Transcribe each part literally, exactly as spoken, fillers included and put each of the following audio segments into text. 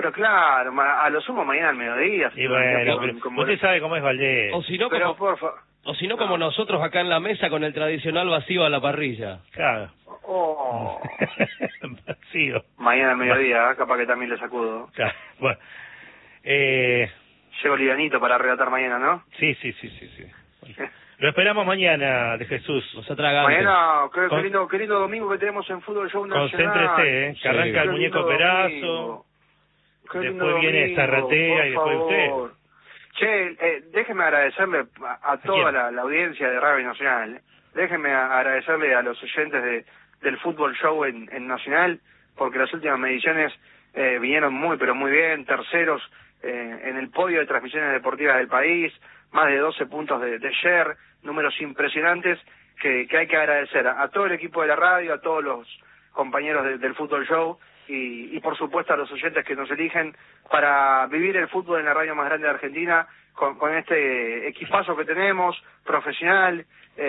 pero claro, ma- a lo sumo mañana al mediodía. Y bueno, con- pero como- usted sabe cómo es Valdés. O si no, Pero, como, por favor. o si no, como nosotros acá en la mesa con el tradicional vacío a la parrilla. Claro. Oh. Vacío. Mañana al mediodía, capaz que también le sacudo. Claro. Bueno. Eh, Llego livianito para relatar mañana, ¿no? sí, sí, sí, sí, sí. Bueno, lo esperamos mañana, de Jesús. Los atragantes. Mañana, qué, qué Con- lindo, qué lindo domingo que tenemos en Fútbol Show Nacional. Concéntrese, ¿eh? Que Sí. arranca el Qué muñeco lindo Perazo. domingo. Qué lindo Después viene domingo, Zarratea por y después favor. usted. Che, eh, déjeme agradecerle a, a toda quién? la, la audiencia de Radio Nacional. ¿eh? Déjeme a- agradecerle a los oyentes de, del Fútbol Show en, en Nacional, porque las últimas mediciones eh, vinieron muy, pero muy bien, terceros eh, en el podio de transmisiones deportivas del país, más de doce puntos de, de share, números impresionantes que, que hay que agradecer a, a todo el equipo de la radio, a todos los compañeros de- del Fútbol Show y, y por supuesto a los oyentes que nos eligen para vivir el fútbol en la radio más grande de Argentina con, con este equipazo que tenemos, profesional,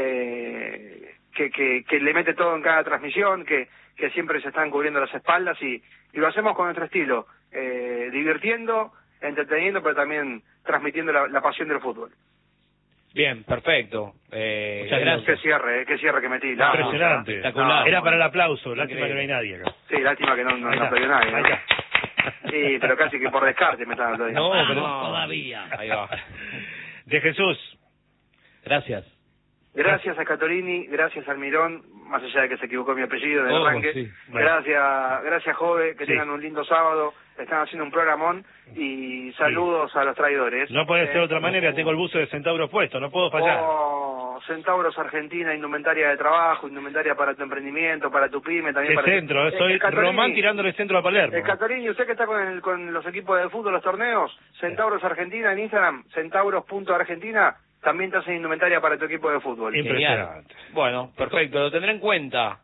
eh, que, que, que le mete todo en cada transmisión, que, que siempre se están cubriendo las espaldas y, y lo hacemos con nuestro estilo, eh, divirtiendo, entreteniendo, pero también transmitiendo la, la pasión del fútbol. Bien, perfecto. Eh, Muchas Qué gracias. cierre, eh, qué cierre que metí. La- Impresionante. espectacular. Era para el aplauso, lástima Increíble. que no hay nadie acá. Sí, lástima que no, no, Ahí no está. aplaudió nadie, ¿no? Ahí está. Sí, pero casi que por descarte me están aplaudiendo. No, pero No. todavía. Ahí va. De Jesús. Gracias. Gracias a Catorini, gracias al Mirón, más allá de que se equivocó mi apellido en el Oh, arranque. sí. Bueno. Gracias, gracias Jove, que Sí. tengan un lindo sábado, están haciendo un programón y saludos a los traidores. No puede ser de Eh, otra manera, tengo el buzo de Centauro puesto, no puedo fallar. Oh, Centauros Argentina, indumentaria de trabajo, indumentaria para tu emprendimiento, para tu pyme, también De para tu- centro, eh, Eh, soy eh, Catorini, Román tirándole centro a Palermo. Eh, Catorini, usted que está con, el- con los equipos de fútbol, los torneos, Centauros Argentina en Instagram, centauros punto argentina, también te hacen indumentaria para tu equipo de fútbol. Impresionante. Bueno, perfecto, lo tendré en cuenta.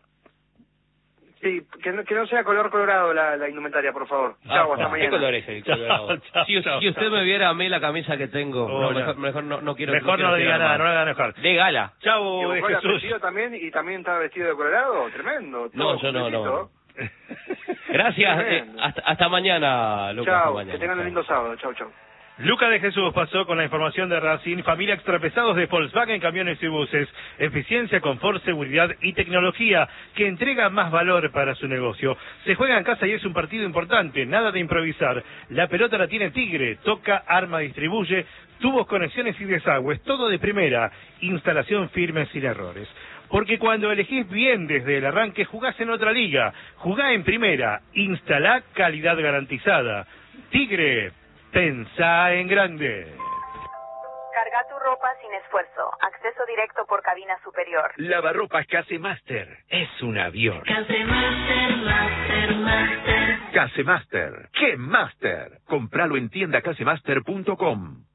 Sí, que no, que no sea color colorado la, la indumentaria, por favor. Chau, hasta Ah, ¿qué mañana. color es el Chao, colorado? chao, si, chao, si usted chao. me viera a mí la camisa que tengo, Oh, no, no. mejor, mejor no, no quiero Mejor quiero no diga tirar nada, más. no lo haga enojar. De gala. Chau, de ¿Diego Jesús. vestido también y también está vestido de colorado? Tremendo. No, todo yo no, no. completito. Gracias, eh, Tremendo. hasta, hasta mañana, Lucas. hasta Chau, mañana. que tengan un Chau. lindo sábado. Chau, chau. Luca de Jesús pasó con la información de Racing, familia extrapesados de Volkswagen, camiones y buses, eficiencia, confort, seguridad y tecnología que entrega más valor para su negocio. Se juega en casa y es un partido importante, nada de improvisar. La pelota la tiene Tigre, toca, arma, distribuye, tubos, conexiones y desagües, todo de primera, instalación firme sin errores. Porque cuando elegís bien desde el arranque, jugás en otra liga, jugá en primera, instalá calidad garantizada. Tigre, pensá en grande. Carga tu ropa sin esfuerzo. Acceso directo por cabina superior. Lavarropas Casemaster. Es un avión. Casemaster, Master, Master. Casemaster. ¡Qué Master! Compralo en tienda casemaster punto com.